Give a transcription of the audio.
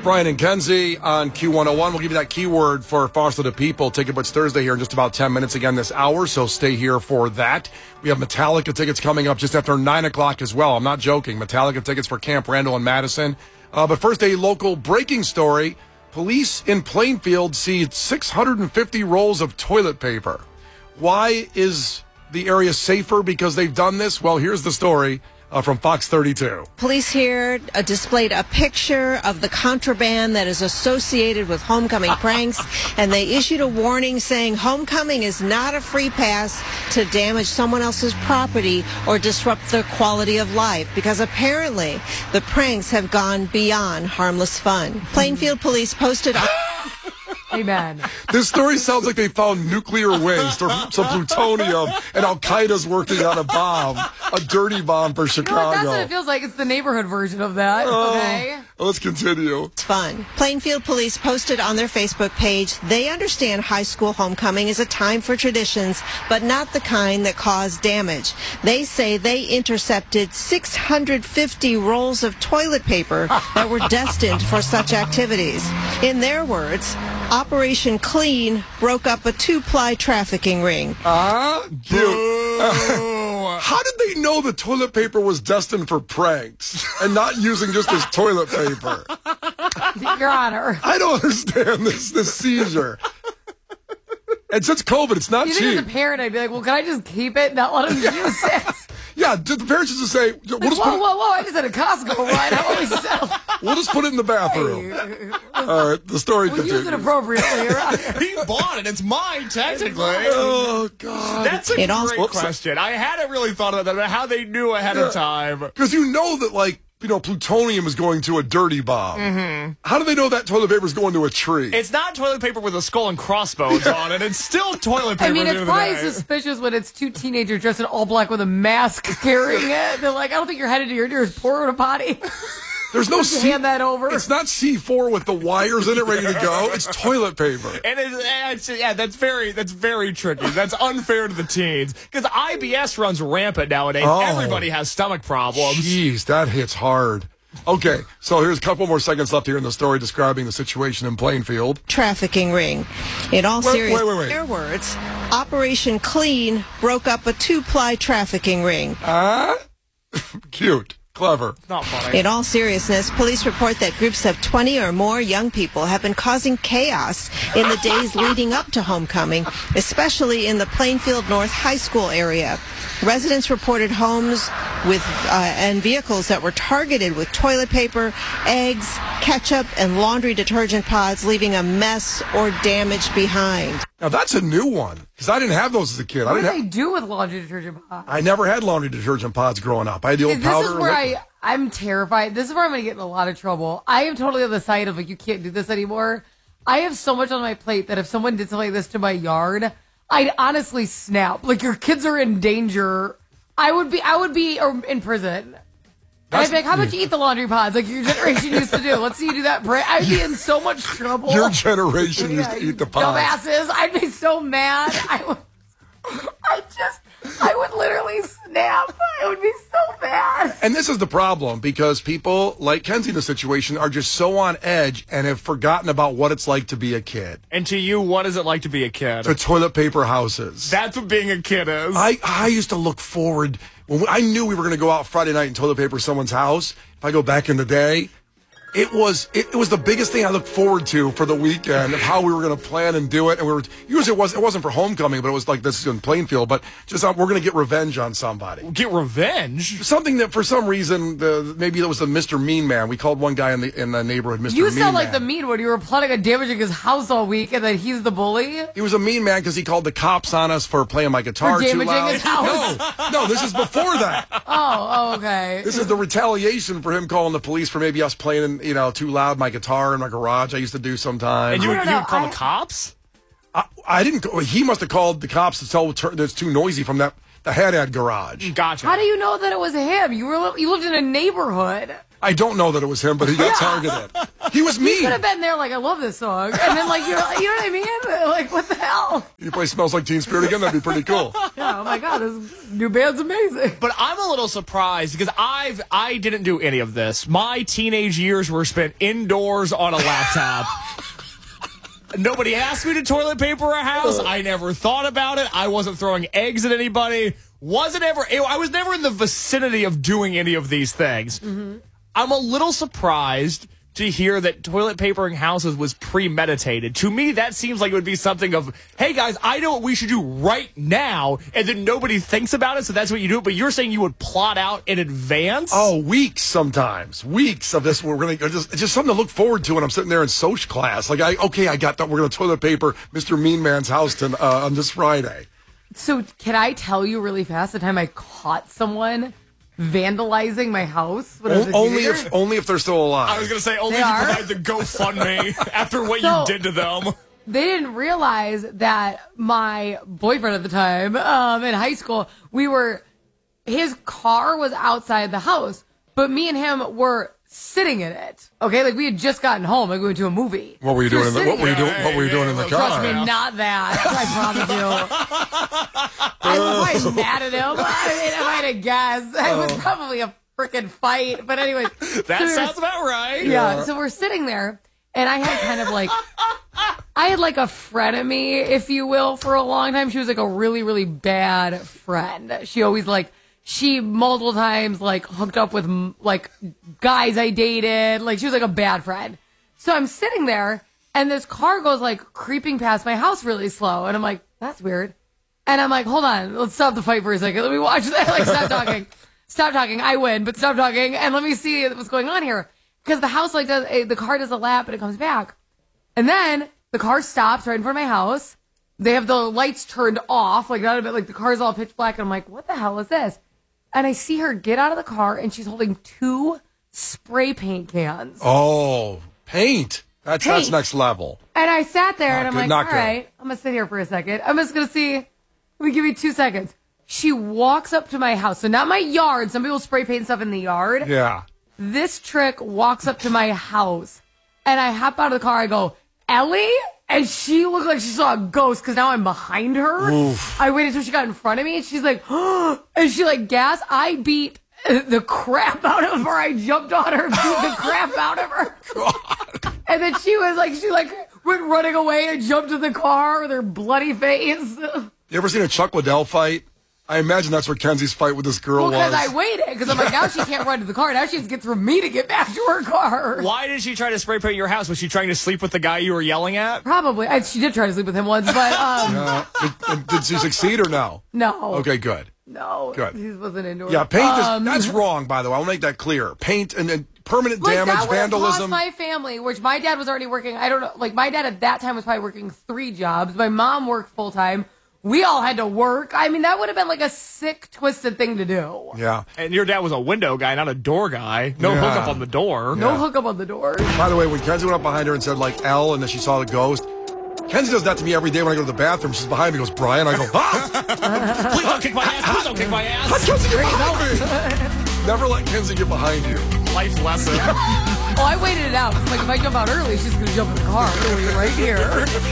Brian and Kenzie on Q101. We'll give you that keyword for Foster the People. Ticket Butts Thursday here in just about 10 minutes again this hour, so stay here for that. We have Metallica tickets coming up just after 9 o'clock as well. I'm not joking. Metallica tickets for Camp Randall and Madison. But first, a local breaking story. Police in Plainfield see 650 rolls of toilet paper. Why is the area safer because they've done this? Well, here's the story. From Fox 32. Police here displayed a picture of the contraband that is associated with homecoming pranks, and they issued a warning saying homecoming is not a free pass to damage someone else's property or disrupt their quality of life, because apparently the pranks have gone beyond harmless fun. Plainfield police posted on... Amen. This story sounds like they found nuclear waste or some plutonium, and Al-Qaeda's working on a bomb, a dirty bomb for Chicago. You know what, that's what it feels like. It's the neighborhood version of that. Okay. Let's continue. It's fun. Plainfield police posted on their Facebook page, they understand high school homecoming is a time for traditions, but not the kind that cause damage. They say they intercepted 650 rolls of toilet paper that were destined for such activities. In their words, Operation Clean broke up a 2-ply trafficking ring. How did they know the toilet paper was destined for pranks and not using just as toilet paper? Your Honor. I don't understand this seizure. And since COVID, it's not You cheap. think as a parent, I'd be like, well, can I just keep it and not let them use it? Yeah, the parents just say, whoa, I just had a Costco ride. How about we sell? We'll just put it in the bathroom. All right, the story continues. Use it appropriately around here. He bought it. It's mine, technically. Oh, God. That's a great question. I hadn't really thought about that, about how they knew ahead of time. Because you know that, like, plutonium is going to a dirty bomb. Mm-hmm. How do they know that toilet paper is going to a tree? It's not toilet paper with a skull and crossbones on it. It's still toilet paper. I mean, it's probably suspicious when it's two teenagers dressed in all black with a mask carrying it. They're like, I don't think you're headed to your nearest porta potty. There's no hand that over. It's not C4 with the wires in it ready to go. It's toilet paper. And that's very tricky. That's unfair to the teens because IBS runs rampant nowadays. Oh. Everybody has stomach problems. Jeez, that hits hard. Okay, so here's a couple more seconds left here in the story describing the situation in Plainfield. Trafficking ring. In all seriousness, wait. their words, Operation Clean broke up a 2-ply trafficking ring. Cute. Clever. Not funny. In all seriousness, police report that groups of 20 or more young people have been causing chaos in the days leading up to homecoming, especially in the Plainfield North High School area. Residents reported homes with and vehicles that were targeted with toilet paper, eggs, ketchup, and laundry detergent pods, leaving a mess or damage behind. Now, that's a new one, because I didn't have those as a kid. What do they do with laundry detergent pods? I never had laundry detergent pods growing up. I had the old powder. This is where I'm terrified. This is where I'm going to get in a lot of trouble. I am totally on the side of, like, you can't do this anymore. I have so much on my plate that if someone did something like this to my yard, I'd honestly snap. Like, your kids are in danger. I would be in prison. I'd be like, how about you eat the laundry pods like your generation used to do? Let's see you do that. I'd be in so much trouble. Your generation used to eat the pods. Dumbasses. I'd be so mad. I would literally snap. I would be so mad. And this is the problem, because people like Kenzie in the situation are just so on edge and have forgotten about what it's like to be a kid. And to you, what is it like to be a kid? The toilet paper houses. That's what being a kid is. I used to look forward. When I knew we were going to go out Friday night and toilet paper someone's house, if I go back in the day, it was the biggest thing I looked forward to for the weekend, of how we were going to plan and do it. And it wasn't for homecoming, but it was like this in Plainfield. But just we're going to get revenge on somebody. Get revenge? Something that for some reason maybe it was the Mr. Mean Man. We called one guy in the neighborhood Mr. Mean Man. You sound like the mean one. You were planning on damaging his house all week, and then he's the bully. He was a mean man because he called the cops on us for playing my guitar for damaging too loud. his house. No, this is before that. Oh, okay. This is the retaliation for him calling the police for maybe us playing, too loud my guitar in my garage. I used to do sometimes. And you would call the cops? I didn't. He must have called the cops to tell that it's too noisy from the Haddad garage. Gotcha. How do you know that it was him? You lived in a neighborhood. I don't know that it was him, but he got targeted. He was He mean. could have been there like, I love this song. And then like, you know what I mean? Like, what the hell? You play Smells Like Teen Spirit again? That'd be pretty cool. Yeah, oh my God, this new band's amazing. But I'm a little surprised because I didn't do any of this. My teenage years were spent indoors on a laptop. Nobody asked me to toilet paper a house. I never thought about it. I wasn't throwing eggs at anybody. I was never in the vicinity of doing any of these things. Mm-hmm. I'm a little surprised to hear that toilet papering houses was premeditated. To me, that seems like it would be something of, hey guys, I know what we should do right now, and then nobody thinks about it, so that's what you do. But you're saying you would plot out in advance? Oh, weeks sometimes. Weeks of this. We're going to just something to look forward to when I'm sitting there in Soch class. Like, I got that. We're going to toilet paper Mr. Mean Man's house on this Friday. So can I tell you really fast the time I caught someone vandalizing my house? When I was a teenager? Only if they're still alive. I was going to say, only They if you are? provide the GoFundMe after what you did to them. They didn't realize that my boyfriend at the time, in high school, his car was outside the house, but me and him were sitting in it. Okay, like we had just gotten home, like we went to a movie. What were you doing? What were you doing in the car? Trust me, not that. I promise you. I was probably mad at him. I mean, if I had to guess, it was probably a freaking fight. But anyways, That sounds about right. yeah. So we're sitting there, and I had kind of like, a frenemy, if you will, for a long time. She was like a really, really bad friend. She multiple times like hooked up with like guys I dated. Like she was like a bad friend. So I'm sitting there and this car goes like creeping past my house really slow. And I'm like, that's weird. And I'm like, hold on, let's stop the fight for a second. Let me watch that. Like, stop talking. Stop talking. I win, but stop talking. And let me see what's going on here. Because the house the car does a lap and it comes back. And then the car stops right in front of my house. They have the lights turned off. Like, not a bit, like the car's all pitch black. And I'm like, what the hell is this? And I see her get out of the car, and she's holding 2 spray paint cans. Oh, paint. That's next level. And I sat there, and I'm good, like, not all good. right, I'm going to sit here for a second. I'm just going to see. Let me give you 2 seconds. She walks up to my house. So not my yard. Some people spray paint stuff in the yard. Yeah. This trick walks up to my house, and I hop out of the car. I go, Ellie? And she looked like she saw a ghost because now I'm behind her. Oof. I waited until she got in front of me, and she's like, oh, and she like gasped. I beat the crap out of her. I jumped on her, beat the crap out of her. God. And then she went running away and jumped in the car with her bloody face. You ever seen a Chuck Liddell fight? I imagine that's where Kenzie's fight with this girl was. Because I waited, because I'm like, now she can't run to the car. Now she has to get through me to get back to her car. Why did she try to spray paint your house? Was she trying to sleep with the guy you were yelling at? Probably. She did try to sleep with him once, but Did she succeed or no? no. Okay, good. No. Good. He wasn't into it. Yeah, paint that's wrong, by the way. I'll make that clear. Paint and permanent Like, damage, that would have vandalism. cost my family, which my dad was already working. I don't know. Like, my dad at that time was probably working 3 jobs. My mom worked full time. We all had to work. I mean, that would have been like a sick, twisted thing to do. Yeah. And your dad was a window guy, not a door guy. No Yeah. hookup on the door. No hookup on the door. By the way, when Kenzie went up behind her and said, like, L, and then she saw the ghost, Kenzie does that to me every day when I go to the bathroom. She's behind me, goes, Brian. I go, ah! Please don't kick my ass. Please don't kick my Let ass. Kenzie get behind me! Never let Kenzie get behind you. Life lesson. Oh, I waited it out. Like, if I jump out early, she's going to jump in the car. Literally right here.